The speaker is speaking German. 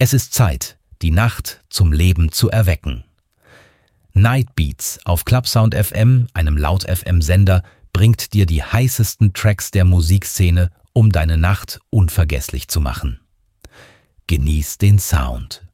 Es ist Zeit, die Nacht zum Leben zu erwecken. Night Beats auf Clubsound FM, einem Laut-FM-Sender, bringt dir die heißesten Tracks der Musikszene, um deine Nacht unvergesslich zu machen. Genieß den Sound.